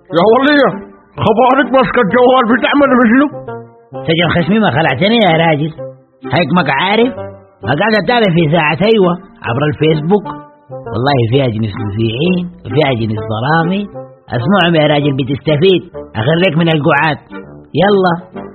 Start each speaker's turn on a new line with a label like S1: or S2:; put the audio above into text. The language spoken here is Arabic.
S1: يا ولية خبارك ماسكة الجوال بتعمل مثله؟
S2: سجن خشمي ما خلعتني يا راجل. هيك ما عارف ما قاعد اتابع في ساعة ايوه عبر الفيسبوك. والله فيها جنس مذيعين وفيها جنس برامج. اسمعهم يا راجل بتستفيد. اخرك من القعاد. يلا